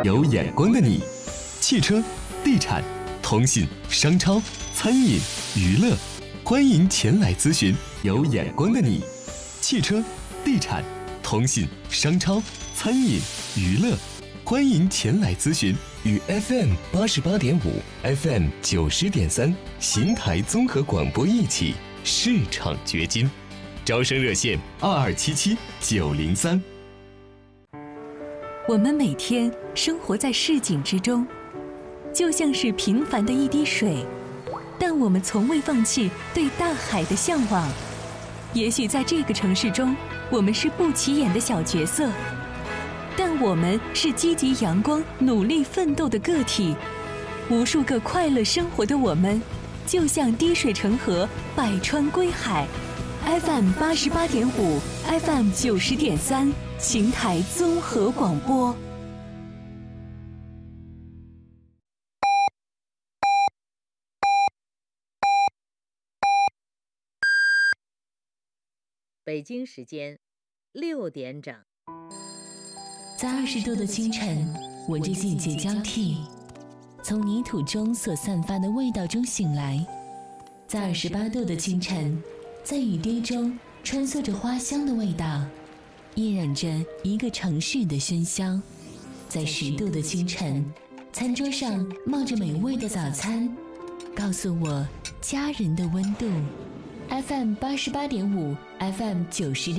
有眼光的你，汽车、地产、通信、商超、餐饮、娱乐，欢迎前来咨询。有眼光的你，汽车、地产、通信、商超、餐饮、娱乐，欢迎前来咨询。与 FM88.5、FM90.3邢台综合广播一起市场掘金，招生热线2277-903。 我们每天生活在市井之中，就像是平凡的一滴水，但我们从未放弃对大海的向往。也许在这个城市中，我们是不起眼的小角色，但我们是积极阳光、努力奋斗的个体。无数个快乐生活的我们，就像滴水成河，百川归海。FM88.5、FM90.3，邢台综合广播。 北京时间6点整。 在20度的清晨，闻着季节交替，从泥土中所散发的味道中醒来；在28度的清晨，在雨滴中穿梭着花香的味道，晕染着一个城市的喧嚣；在10度的清晨，餐桌上冒着美味的早餐，告诉我家人的温度。FM88.5，FM90.3。